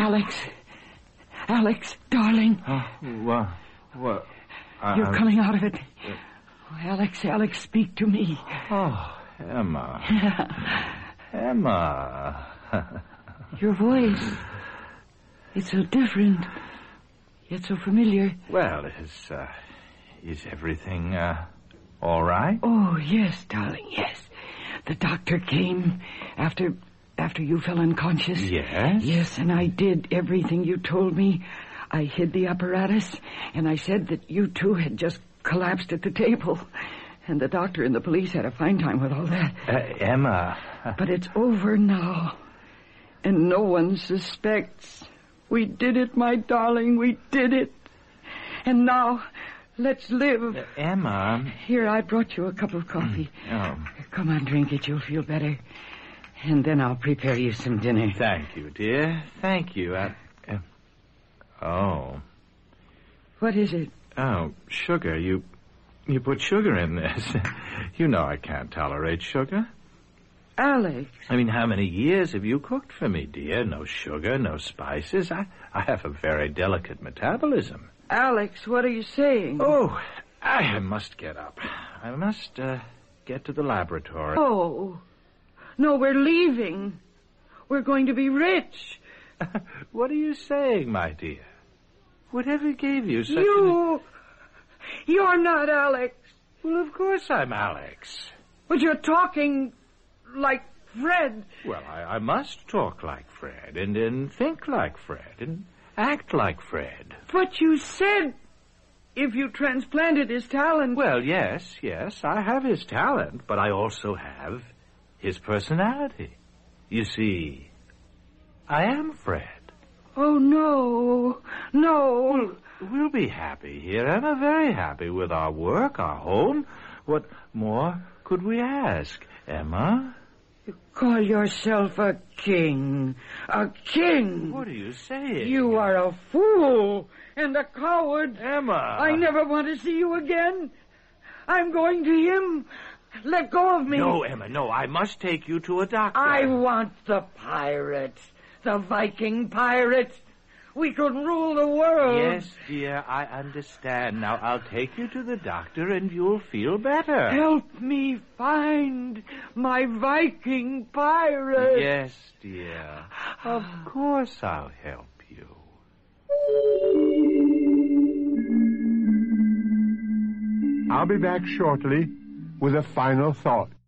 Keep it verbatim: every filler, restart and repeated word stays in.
Alex. Alex, darling. Uh, what? What? I, You're I, coming out of it. Uh, oh, Alex, Alex, speak to me. Oh, Emma. Emma. Your voice. It's so different, yet so familiar. Well, is, uh, is everything, uh, all right? Oh, yes, darling, yes. The doctor came after... after you fell unconscious. Yes? Yes, and I did everything you told me. I hid the apparatus, and I said that you two had just collapsed at the table. And the doctor and the police had a fine time with all that. Uh, Emma. But it's over now. And no one suspects. We did it, my darling, we did it. And now, let's live. Uh, Emma. Here, I brought you a cup of coffee. Oh. Come on, drink it, you'll feel better. And then I'll prepare you some dinner. Thank you, dear. Thank you. I, uh, oh. What is it? Oh, sugar. You you put sugar in this. You know I can't tolerate sugar. Alex. I mean, how many years have you cooked for me, dear? No sugar, no spices. I, I have a very delicate metabolism. Alex, what are you saying? Oh, I must get up. I must uh, get to the laboratory. Oh. No, we're leaving. We're going to be rich. What are you saying, my dear? Whatever gave you such You... A... You're not Alex. Well, of course I'm Alex. But you're talking like Fred. Well, I, I must talk like Fred, and, and think like Fred, and act like Fred. But you said if you transplanted his talent... Well, yes, yes, I have his talent, but I also have... his personality. You see, I am Fred. Oh, no, no. Well, we'll be happy here, Emma, very happy with our work, our home. What more could we ask, Emma? You call yourself a king. A king. What are you saying? You are a fool and a coward. Emma. I never want to see you again. I'm going to him. Let go of me. No, Emma, no. I must take you to a doctor. I want the pirate. The Viking pirate. We could rule the world. Yes, dear, I understand. Now, I'll take you to the doctor and you'll feel better. Help me find my Viking pirate. Yes, dear. Of course I'll help you. I'll be back shortly with a final thought.